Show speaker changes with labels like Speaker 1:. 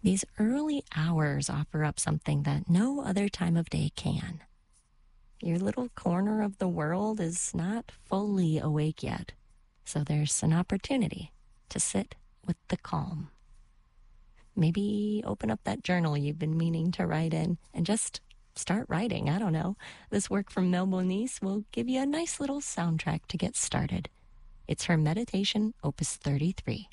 Speaker 1: These early hours offer up something that no other time of day can. Your little corner of the world is not fully awake yet, so there's an opportunity to sit with the calm. Maybe open up that journal you've been meaning to write in and just start writing. I don't know. This work from Mel Moniz will give you a nice little soundtrack to get started. It's her meditation, Opus 33.